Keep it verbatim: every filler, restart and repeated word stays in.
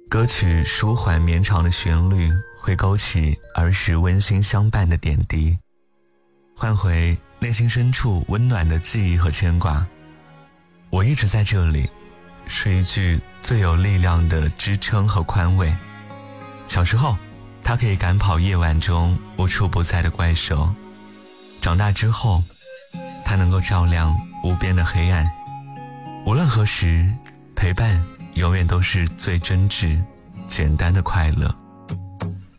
歌曲舒缓绵长的旋律会勾起儿时温馨相伴的点滴，唤回内心深处温暖的记忆和牵挂。我一直在这里，是一句最有力量的支撑和宽慰。小时候，它可以赶跑夜晚中无处不在的怪兽；长大之后，它能够照亮无边的黑暗。无论何时，陪伴永远都是最真挚、简单的快乐。